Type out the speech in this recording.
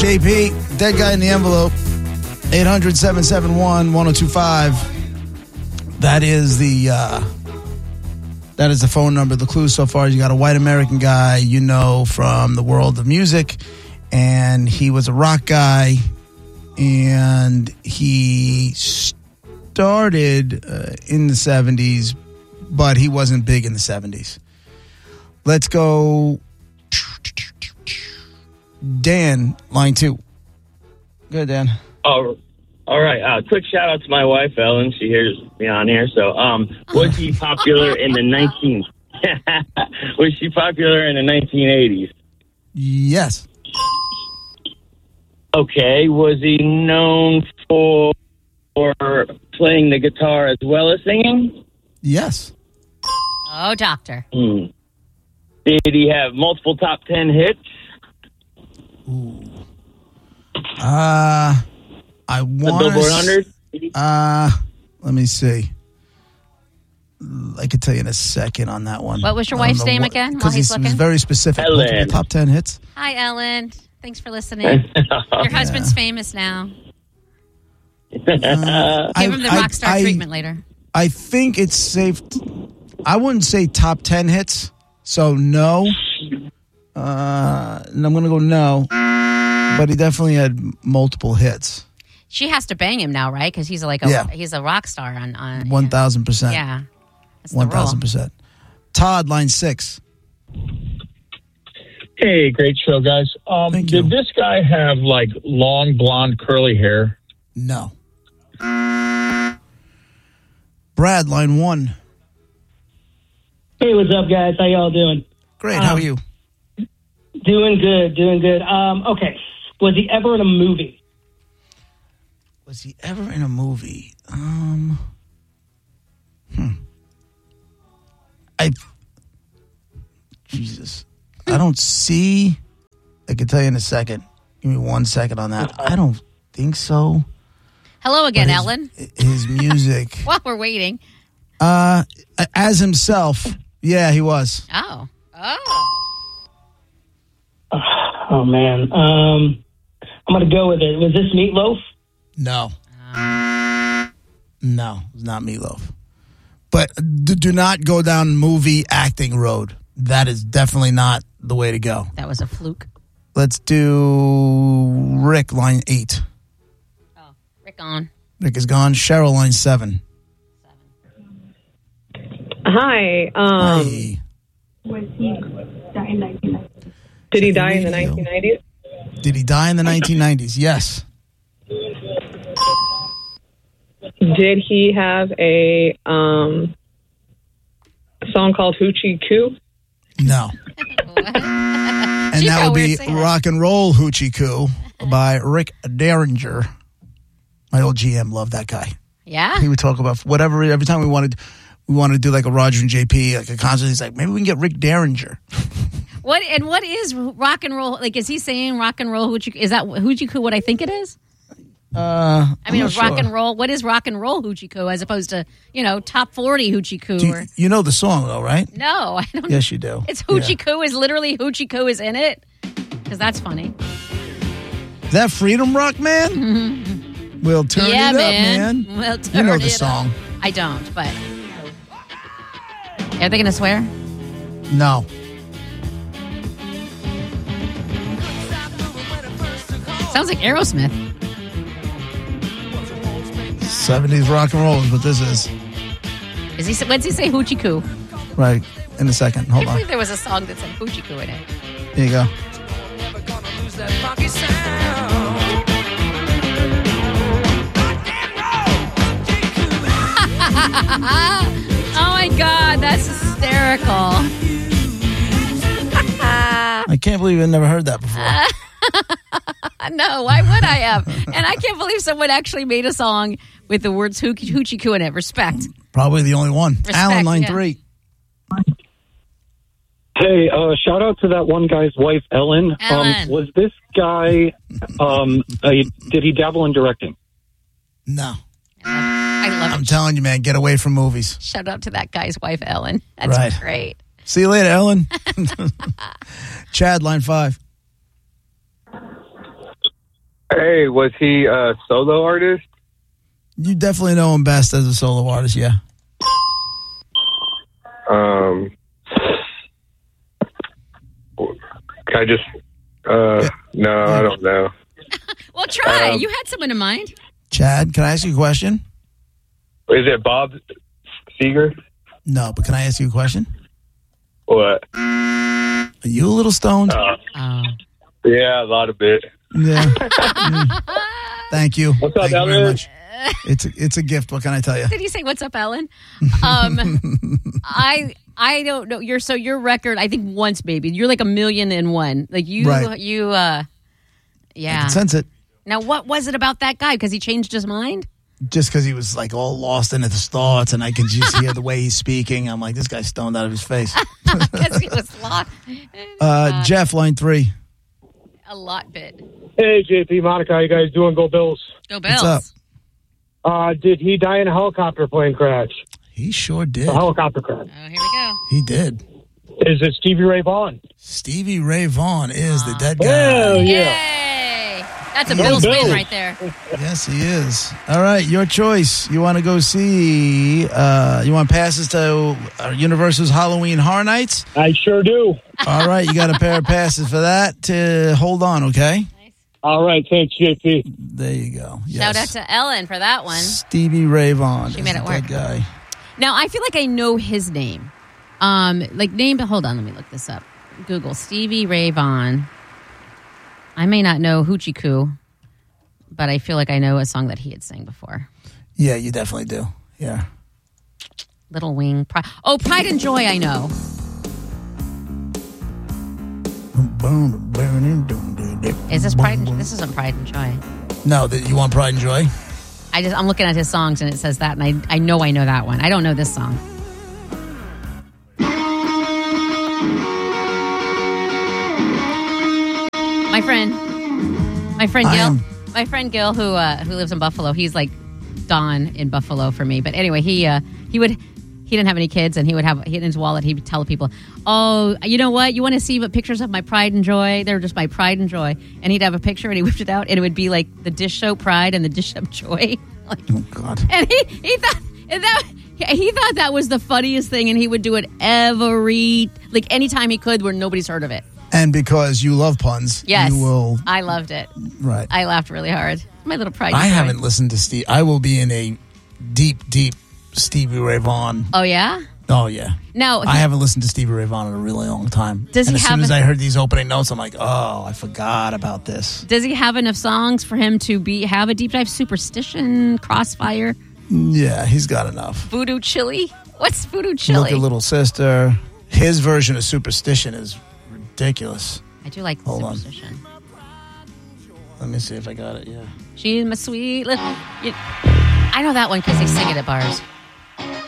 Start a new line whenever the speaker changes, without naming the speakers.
JP, Dead Guy in the Envelope, 800-771-1025. That is the phone number. The clue so far is you got a white American guy you know from the world of music, and he was a rock guy, and he started in the 70s, but he wasn't big in the 70s. Let's go Dan, line 2. Good, Dan.
Oh, all right. Quick shout out to my wife, Ellen. She hears me on here. So, was he popular in the Was she popular in the 1980s?
Yes.
Okay. Was he known for playing the guitar as well as singing?
Yes.
Oh, doctor.
Did he have multiple top 10 hits?
Ooh. I want
Billboard 100.
Let me see. I could tell you in a second on that one.
What was your wife's name again?
Because he's
looking?
very specific.
Ellen.
Multiple top 10 hits.
Hi, Ellen. Thanks for listening. Your husband's famous now. Give him the rock star treatment later.
I think it's safe. I wouldn't say top 10 hits, so no. And I'm going to go no. But he definitely had multiple hits.
She has to bang him now, right? Because he's he's a rock star on
1,000%.
Yeah.
1,000%. Todd, line 6.
Hey, great show, guys.
Thank you.
Did this guy have, like, long, blonde, curly hair?
No. Brad, line 1.
Hey, what's up, guys? How y'all doing?
Great. How are you?
Doing good. Okay. Was he ever in a movie?
Was he ever in a movie? Jesus. I don't see. I can tell you in a second. Give me 1 second on that. I don't think so.
Hello again, Ellen.
His music.
While we're waiting.
As himself. Yeah, he was.
Oh.
Oh, man. I'm going to go with it. Was this Meatloaf?
No. No, it's not Meatloaf. But do not go down movie acting road. That is definitely not the way to go.
That was a fluke.
Let's do Rick, line 8.
Oh, Rick on.
Rick is gone. Cheryl, line 7.
Hi.
Hi.
Was he die in 1990?
Did he die in the 1990s?
Did he die in the 1990s? Yes.
Did he have a song called Hoochie Coo?
No. And that would be Rock and Roll Hoochie Coo by Rick Derringer. My old GM loved that guy.
Yeah?
He would talk about whatever, every time we wanted to do like a Roger and JP, like a concert, he's like, maybe we can get Rick Derringer.
What is rock and roll? Like, is he saying rock and roll Hoochie? Is that Hoochie Coo what I think it is?
I mean,
rock and roll. What is rock and roll Hoochie Coo as opposed to, top 40 Hoochie Coo?
You know the song though, right?
No, I don't.
Yes, you do.
It's Hoochie Coo is literally Hoochie Coo is in it? Because that's funny.
Is that Freedom Rock, man? We'll turn it up, man.
We'll turn
you know the
it
song.
Up. I don't, but. Are they going to swear?
No.
Sounds like Aerosmith.
70s rock and roll is what this is.
When does he say Hoochie Coo?
Right. In a second. Hold
I
on.
believe there was a song that said Hoochie Coo in it.
Here you go.
Oh my God, that's hysterical.
I can't believe I've never heard that before.
No, why would I have? And I can't believe someone actually made a song with the words Hoochie Coo in it. Respect.
Probably the only one.
Respect,
Alan, line 3.
Hey, shout out to that one guy's wife, Ellen. Was this guy, did he dabble in directing?
No.
I love it.
I'm telling you, man, get away from movies.
Shout out to that guy's wife, Ellen. That's
right.
Great.
See you later, Ellen. Chad, line 5.
Hey, was he a solo artist?
You definitely know him best as a solo artist, yeah.
Can I just... no, I don't know.
Well, try. You had someone in mind.
Chad, can I ask you a question?
Is it Bob Seger?
No, but can I ask you a question?
What?
Are you a little stoned?
Yeah, a lot of it.
Yeah. Thank you.
What's up,
Thank you
Ellen?
very much. It's a gift. What can I tell you?
Did he say, "What's up, Ellen"? I don't know. Your record, I think once maybe. You're like 1,000,001. Like you,
Right.
yeah.
I can sense it.
Now, what was it about that guy? Because he changed his mind?
Just because he was like all lost into his thoughts, and I can just hear the way he's speaking. I'm like, this guy's stoned out of his face.
Because he was lost.
Jeff, line 3.
A lot bit.
Hey, JP, Monica, how you guys doing? Go Bills.
Go Bills.
What's up?
Did he die in a helicopter plane crash?
He sure did.
A helicopter crash.
Oh, here we go.
He did.
Is it Stevie Ray Vaughan?
Stevie Ray Vaughan is the dead guy.
Hell yeah.
Yay! That's a Bills win right there.
Yes, he is. All right, your choice. You want to go see, you want passes to Universal's Halloween Horror Nights?
I sure do.
All right, you got a pair of passes for that. Hold on, okay?
All right, thanks, JP.
There you go. Yes.
Shout out to Ellen for that one.
Stevie Ray Vaughan.
She made it work.
That guy.
Now, I feel like I know his name. Hold on, let me look this up. Google Stevie Ray Vaughan. I may not know Hoochie Coo, but I feel like I know a song that he had sang before.
Yeah, you definitely do. Yeah.
Little Wing. Pride and Joy, I know. Is this Pride and Joy? This isn't Pride and Joy.
No, you want Pride and Joy?
I'm looking at his songs and it says that, and I know that one. I don't know this song. My friend Gil, who lives in Buffalo, he's like Don in Buffalo for me. But anyway, he didn't have any kids, and he in his wallet, he would tell people, "Oh, you know what? You want to see pictures of my Pride and Joy? They're just my Pride and Joy." And he'd have a picture, and he whipped it out, and it would be like the dish soap Pride and the dish soap Joy.
Oh God!
And he thought that was the funniest thing, and he would do it anytime he could, where nobody's heard of it.
And because you love puns,
yes,
you will.
I loved it.
Right.
I laughed really hard. My little Pride.
I haven't listened to Steve. I will be in a deep Stevie Ray Vaughan.
Oh yeah.
Oh yeah.
No,
I haven't listened to Stevie Ray Vaughan in a really long time.
As
soon as I heard these opening notes, I'm like, oh, I forgot about this.
Does he have enough songs for him to have a deep dive? Superstition, Crossfire.
Yeah, he's got enough.
Voodoo Chili. What's Voodoo Chili?
Look at Little Sister. His version of Superstition is ridiculous.
I do like Superstition.
Let me see if I got it. Yeah.
She's my sweet little. I know that one because they sing it at bars.